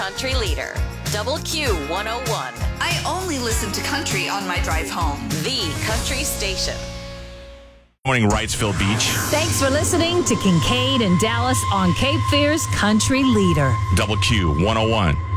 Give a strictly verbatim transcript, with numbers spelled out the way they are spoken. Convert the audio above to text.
country leader, Double Q one oh one. I only listen to country on my drive home. The country station. Morning, Wrightsville Beach. Thanks for listening to Kincaid and Dallas on Cape Fear's Country Leader. Double Q one oh one.